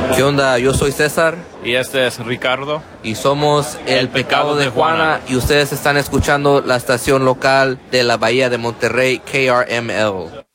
¿Qué onda? Yo soy César. Y este es Ricardo. Y somos El Pecado de Juana. Y ustedes están escuchando la estación local de la Bahía de Monterrey, KRML.